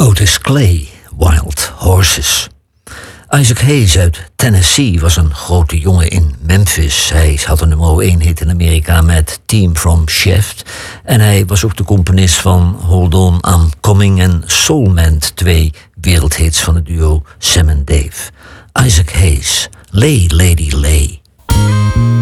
Otis Clay, Wild Horses. Isaac Hayes uit Tennessee was een grote jongen in Memphis. Hij had een nummer 1 hit in Amerika met Team from Shaft. En hij was ook de componist van Hold On, I'm Coming en Soulmand, 2 wereldhits van het duo Sam en Dave. Isaac Hayes, Lay Lady Lay.